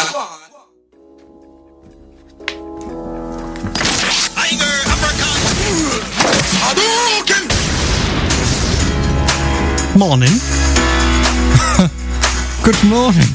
Morning. Good morning.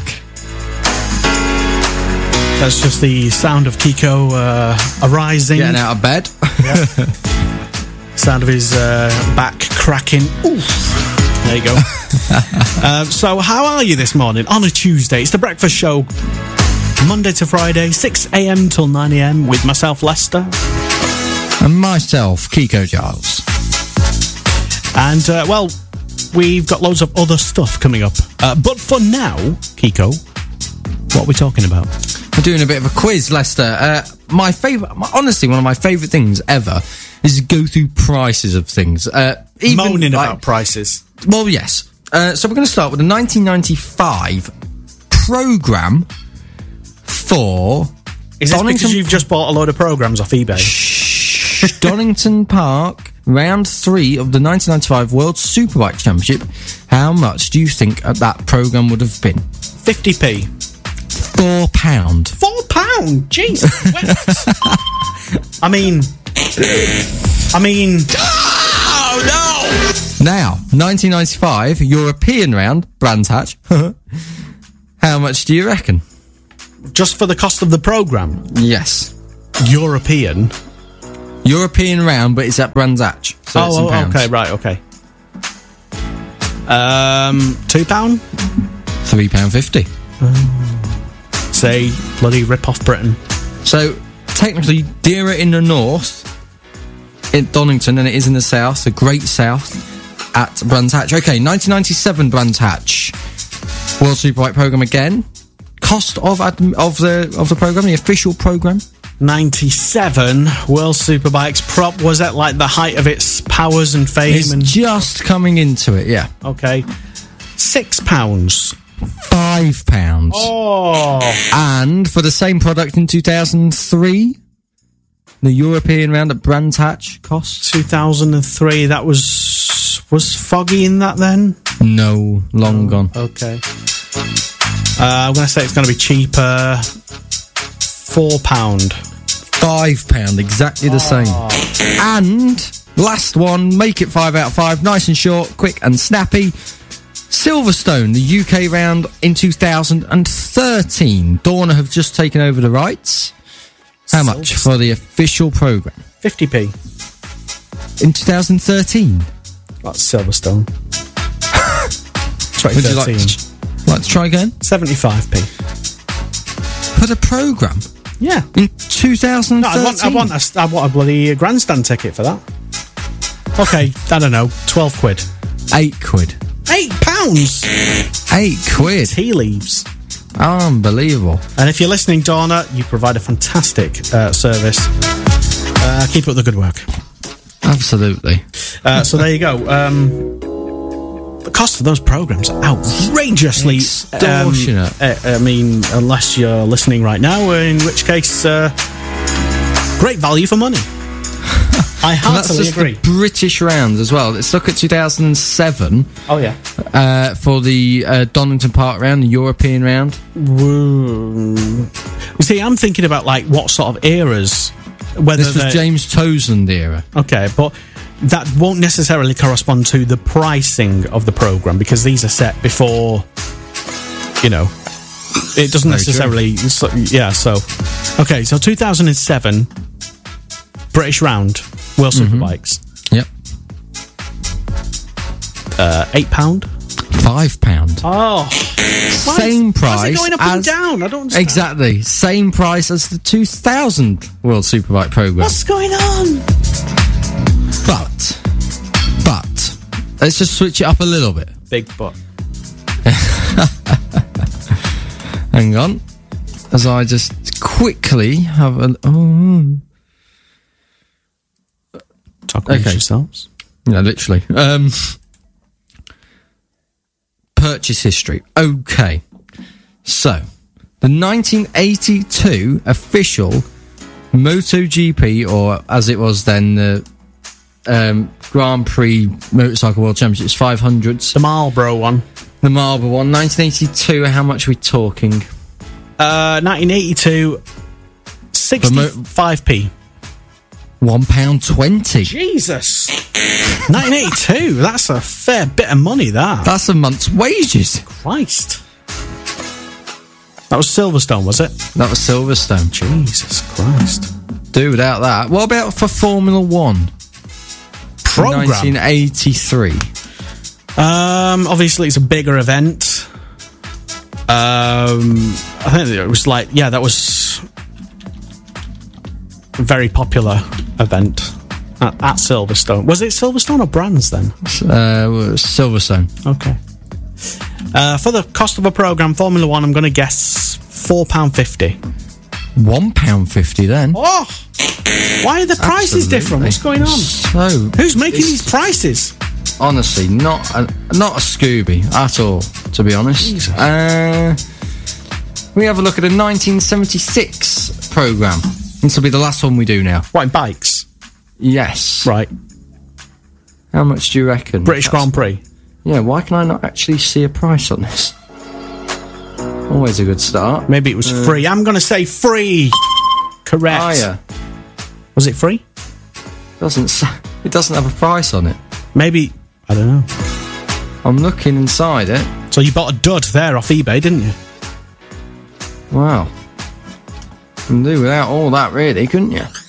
That's just the sound of Kiko arising. Getting out of bed. Yeah. Sound of his back cracking. Oof. There you go. So how are you this morning on a Tuesday? It's the breakfast show, Monday to Friday, 6 a.m. till 9 a.m. with myself, Lester. And myself, Kiko Giles. And, well, we've got loads of other stuff coming up. But for now, Kiko, what are we talking about? We're doing a bit of a quiz, Lester. Honestly, one of my favourite things ever is to go through prices of things. Moaning about prices. Well, yes. So we're going to start with the 1995 programme for... Is this because you've just bought a load of programmes off eBay? Donington Park, round 3 of the 1995 World Superbike Championship. How much do you think that programme would have been? 50p. £4. £4? Jesus. I mean... Oh, no! Now, 1995, European round, Brands Hatch. How much do you reckon? Just for the cost of the programme? Yes. European round, but it's at Brands Hatch. So it's in pounds. Okay, right, okay. £2? £3.50. Say, bloody rip off Britain. So, technically, dearer in the north, in Donington, than it is in the south, the Great South, at Brands Hatch. Okay, 1997 Brands Hatch. World Superbike programme again. Cost of the programme, the official programme? 97 World Superbikes prop. Was that like the height of its powers and fame? It's just coming into it, yeah. Okay. £6. £5. Oh. And for the same product in 2003, the European round at Brands Hatch cost 2003. That was Foggy in that then? No, long gone. Okay. I'm going to say it's going to be cheaper. £4. £5, exactly the same. And last one, make it 5 out of 5, nice and short, quick and snappy. Silverstone, the UK round in 2013. Dorna have just taken over the rights. How much for the official programme? 50p. In 2013. That's Silverstone. 2013. Would you like to try again? 75p. For the programme? Yeah. In 2013? No, I want a bloody grandstand ticket for that. Okay, I don't know, 12 quid. £8. £8? £8. Tea leaves. Unbelievable. And if you're listening, Dorna, you provide a fantastic service. Keep up the good work. Absolutely. So there you go. The cost of those programs are outrageously extortionate. I mean, unless you're listening right now, in which case, great value for money. I heartily agree. The British rounds as well. Let's look at 2007. Oh yeah. For the Donington Park round, the European round. You see, I'm thinking about like what sort of eras. Whether this was James Toseland era. Okay, but that won't necessarily correspond to the pricing of the programme because these are set before, you know, it doesn't necessarily... yeah, so... Okay, so 2007, British round, World Superbikes. Yep. £8? £5. Oh. Same price. Why is it going up and down? I don't understand. Exactly. Same price as the 2000 World Superbike programme. What's going on? But, let's just switch it up a little bit. Big but. Hang on. As I just quickly have a... Talk about yourselves. Yeah, literally. Purchase history. Okay. So, the 1982 official MotoGP, or as it was then, the Grand Prix Motorcycle World Championships 500s. The Marlboro one. The Marlboro one. 1982, how much are we talking? 1982, 65p. £1.20. Jesus. 1982, that's a fair bit of money, that. That's a month's wages. Christ. That was Silverstone, was it? That was Silverstone. Jesus Christ. Do without that. What about for Formula 1? Program? 1983. Obviously it's a bigger event. I think it was like, yeah, that was a very popular event at Silverstone. Was it Silverstone or Brands then? Silverstone. Okay. For the cost of a programme, Formula 1, I'm going to guess £4.50. £1.50 then? Oh! Why are the prices different? What's going on? So, who's making these prices? Honestly, not a Scooby at all, to be honest. We have a look at a 1976 programme. This will be the last one we do now. What, in bikes? Yes. Right. How much do you reckon? British Grand Prix. Yeah, why can I not actually see a price on this? Always a good start. Maybe it was free. I'm going to say free. Correct. Oh, yeah. Was it free? It doesn't have a price on it. Maybe, I don't know. I'm looking inside it. So you bought a dud there off eBay, didn't you? Wow. You can do without all that, really, couldn't you?